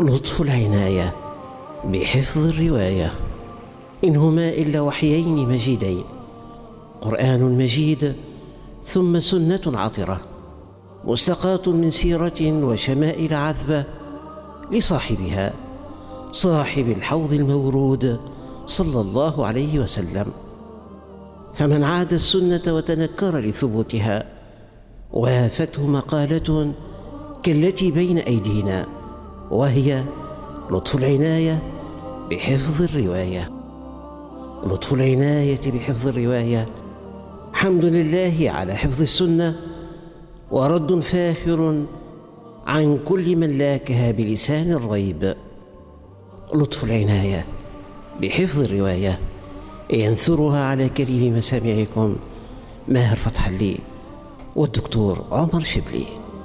لطف العناية بحفظ الرواية، إن هما إلا وحيين مجيدين، قرآن مجيد ثم سنة عطرة مستقاة من سيرة وشمائل عذبة لصاحبها، صاحب الحوض المورود صلى الله عليه وسلم. فمن عاد السنة وتنكر لثبوتها وافته مقالة كالتي بين أيدينا، وهي لطف العناية بحفظ الرواية. لطف العناية بحفظ الرواية، حمد لله على حفظ السنة، ورد فاخر عن كل من لاكها بلسان الريب. لطف العناية بحفظ الرواية ينثرها على كريم مسامعكم ماهر فتح الله والدكتور عمر شبلي.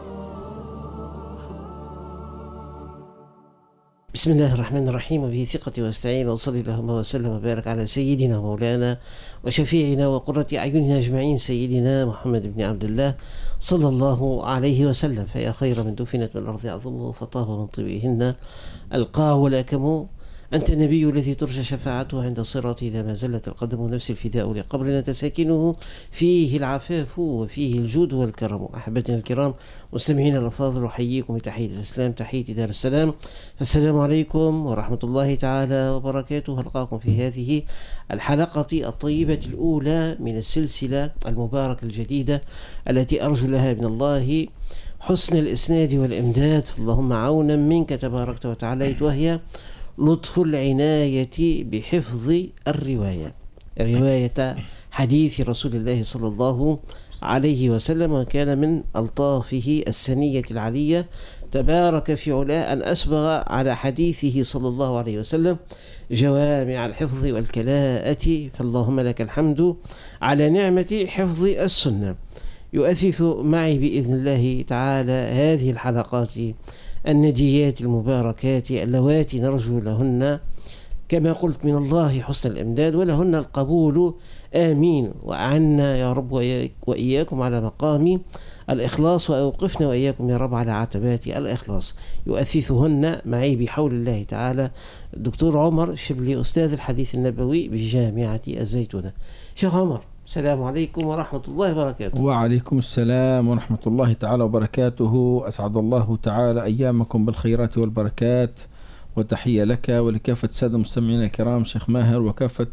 بسم الله الرحمن الرحيم، وبه ثقتي واستعين، وصلي اللهم وسلم وبارك على سيدنا مولانا وشفيعنا وقرة أعيننا أجمعين، سيدنا محمد بن عبد الله صلى الله عليه وسلم. فيا خير من دفنت من الأرض أعظمه، فطاب من طيبهن ألقاه والأكم. أنت النبي الذي ترجى شفاعته عند الصراط إذا ما زلت القدم، نفس الفداء لقبرنا تساكنه فيه العفاف وفيه الجود والكرم. أحبتنا الكرام مستمعين الأفاضل، أحييكم بتحية الإسلام، تحية دار السلام، فالسلام عليكم ورحمة الله تعالى وبركاته. ألقاكم في هذه الحلقة الطيبة الأولى من السلسلة المباركة الجديدة التي أرجو لها من الله حسن الإسناد والإمداد، اللهم عونا منك تباركت وتعاليت، وهي لطف العناية بحفظ الرواية، رواية حديث رسول الله صلى الله عليه وسلم. وكان من ألطافه السنية العلية تبارك في علاه أن أسبغ على حديثه صلى الله عليه وسلم جوامع الحفظ والكلاءة، فاللهم لك الحمد على نعمة حفظ السنة. يؤثث معي بإذن الله تعالى هذه الحلقات النديات المباركات اللواتي نرجو لهن كما قلت من الله حسن الإمداد ولهن القبول، آمين. وأعنا يا رب وإياكم على مقام الإخلاص، وأوقفنا وإياكم يا رب على عتبات الإخلاص. يؤثثهن معي بحول الله تعالى الدكتور عمر شبلي، أستاذ الحديث النبوي بجامعة الزيتونة. شيخ عمر، السلام عليكم ورحمة الله وبركاته. وعليكم السلام ورحمة الله تعالى وبركاته. أسعد الله تعالى أيامكم بالخيرات والبركات، وتحية لك ولكافة السادة المستمعين الكرام شيخ ماهر، وكافة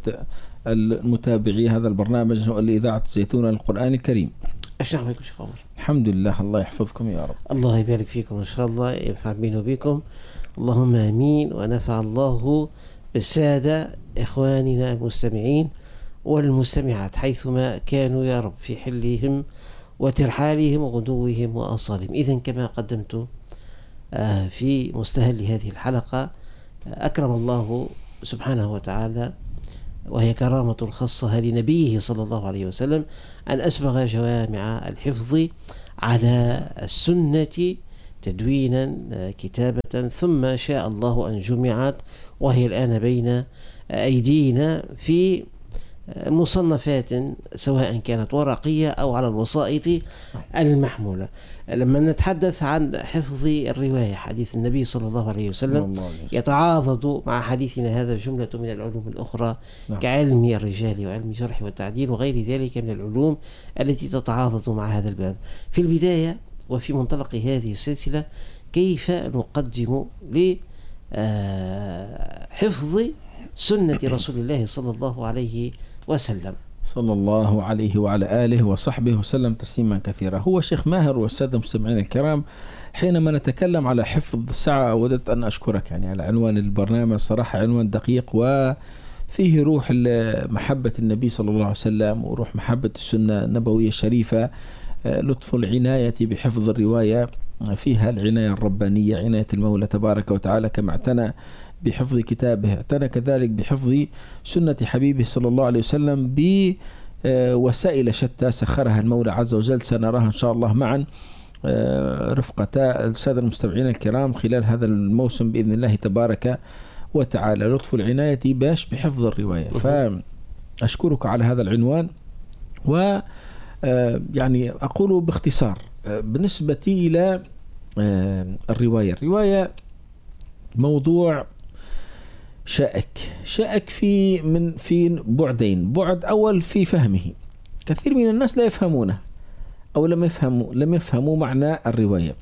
المتابعي هذا البرنامج لإذاعة الزيتونة للقرآن الكريم. أشرح بكم شيخ عمر. الحمد لله، الله يحفظكم يا رب. الله يبارك فيكم إن شاء الله، ينفع بينه وبيكم، اللهم آمين. ونفع الله بالسادة إخواننا المستمعين والمستمعات حيثما كانوا يا رب، في حلهم وترحالهم وغدوهم وأصالهم. إذن كما قدمت في مستهل هذه الحلقة، أكرم الله سبحانه وتعالى، وهي كرامة خاصة لنبيه صلى الله عليه وسلم، أن أسبغ جوامع الحفظ على السنة تدوينا كتابة، ثم شاء الله أن جمعت وهي الآن بين أيدينا في مصنفات سواء كانت ورقية أو على الوسائط المحمولة. لما نتحدث عن حفظ الرواية، حديث النبي صلى الله عليه وسلم يتعاضد مع حديثنا هذا جملة من العلوم الأخرى كعلم الرجال وعلم الجرح والتعديل وغير ذلك من العلوم التي تتعاضد مع هذا الباب. في البداية وفي منطلق هذه السلسلة، كيف نقدم لحفظ سنة رسول الله صلى الله عليه وسلم، صلى الله عليه وعلى آله وصحبه وسلم تسليما كثيرا. هو شيخ ماهر والسادة المستمعين الكرام، حينما نتكلم على حفظ الساعة، وددت أن أشكرك يعني على عنوان البرنامج، صراحة عنوان دقيق وفيه روح محبة النبي صلى الله عليه وسلم وروح محبة السنة النبوية الشريفة. لطف العناية بحفظ الرواية، فيها العناية الربانية، عناية المولى تبارك وتعالى، كما اعتنى بحفظ كتابه اعتنى كذلك بحفظ سنة حبيبه صلى الله عليه وسلم بوسائل شتى سخرها المولى عز وجل، سنراها إن شاء الله معا رفقتا السادة المستمعين الكرام خلال هذا الموسم بإذن الله تبارك وتعالى. لطف العناية باش بحفظ الرواية، فأشكرك على هذا العنوان. و يعني أقول باختصار بالنسبة إلى الرواية موضوع شائك في بعدين. بعد أول في فهمه، كثير من الناس لا يفهمونه أو لم يفهموا معنى الرواية.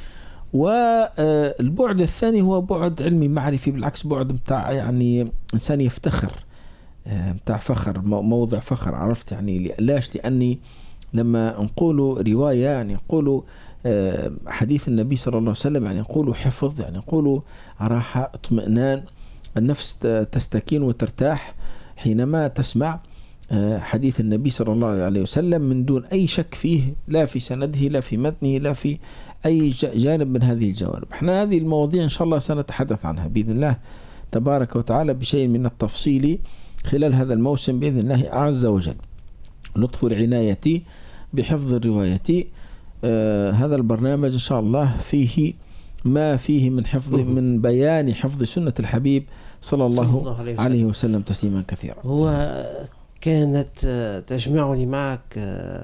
والبعد الثاني هو بعد علمي معرفي، بالعكس بعد بتاع يعني إنسان يفتخر، بتاع فخر، موضع فخر. عرفت يعني ليش؟ لأني لما نقولوا رواية يعني نقولوا حديث النبي صلى الله عليه وسلم، يعني نقولوا حفظ، يعني نقولوا راحة، اطمئنان، النفس تستكين وترتاح حينما تسمع حديث النبي صلى الله عليه وسلم من دون أي شك فيه، لا في سنده لا في متنه لا في أي جانب من هذه الجوانب. احنا هذه المواضيع إن شاء الله سنتحدث عنها بإذن الله تبارك وتعالى بشيء من التفصيل خلال هذا الموسم بإذن الله عز وجل. لطف العناية بحفظ الرواية، هذا البرنامج إن شاء الله فيه ما فيه من حفظ، من بيان حفظ سنة الحبيب صلى الله عليه وسلم تسليما كثيرا. هو كانت تجمعني معك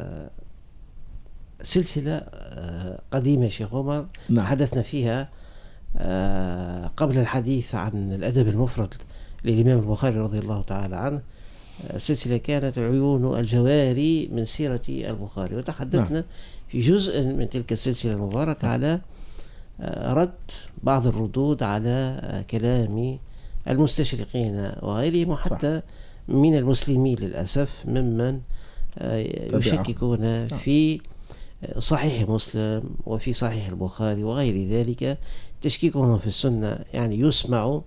سلسلة قديمة شيخ عمر، نعم. حدثنا فيها قبل الحديث عن الأدب المفرد للإمام البخاري رضي الله تعالى عنه. السلسلة كانت عيون الجواري من سيرة البخاري، وتحدثنا نعم. في جزء من تلك السلسلة المباركة على رد بعض الردود على كلام المستشرقين وغيرهم، وحتى من المسلمين للأسف ممن يشككون في صحيح مسلم وفي صحيح البخاري وغير ذلك. تشكيكهم في السنة يعني يسمع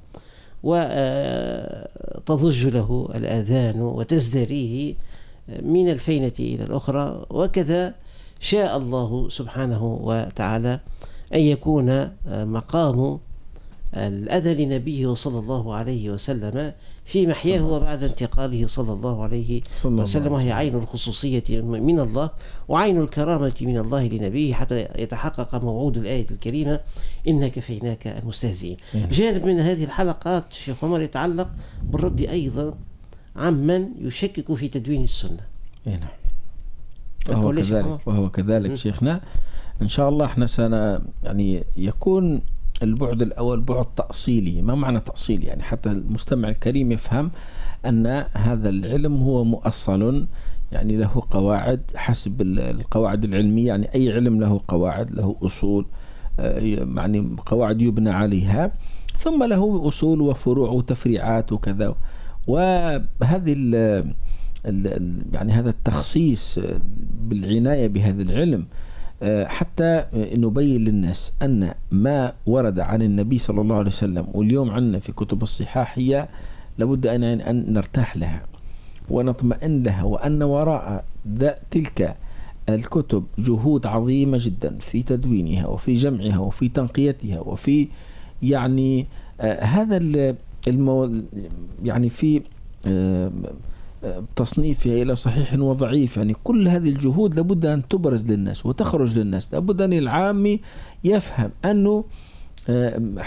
وتضج له الآذان وتزدريه من الفينة إلى الأخرى. وكذا شاء الله سبحانه وتعالى أن يكون مقام الأذى لنبيه صلى الله عليه وسلم في محياه وبعد انتقاله صلى الله عليه وسلم، وهي عين الخصوصية من الله وعين الكرامة من الله لنبيه، حتى يتحقق موعود الآية الكريمة إنا كفيناك المستهزئين. جانب من هذه الحلقات شيخ عمر يتعلق بالرد أيضا عمن يشكك في تدوين السنة. وهو كذلك شيخنا. إن شاء الله احنا يعني يكون البعد الأول بعد تأصيلي. ما معنى تأصيلي؟ يعني حتى المستمع الكريم يفهم أن هذا العلم هو مؤصل، يعني له قواعد حسب القواعد العلمية. يعني أي علم له قواعد، له أصول، يعني قواعد يبنى عليها، ثم له أصول وفروع وتفريعات وكذا. وهذه يعني هذا التخصيص بالعناية بهذا العلم حتى نبين للناس أن ما ورد عن النبي صلى الله عليه وسلم واليوم عندنا في كتب الصحاح هي لابد أن نرتاح لها ونطمئن لها، وأن وراء تلك الكتب جهود عظيمة جدا في تدوينها وفي جمعها وفي تنقيتها وفي يعني هذا يعني في تصنيفها إلى صحيح وضعيف. يعني كل هذه الجهود لابد أن تبرز للناس وتخرج للناس. لابد أن العامي يفهم أنه